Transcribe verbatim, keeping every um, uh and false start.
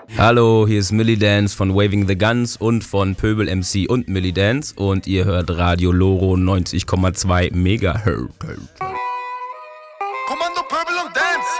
Hallo, hier ist Millie Dance von Waving the Guns und von Pöbel M C und Millie Dance und ihr hört Radio Loro neunzig Komma zwei Megahertz. Kommando Pöbel und Dance!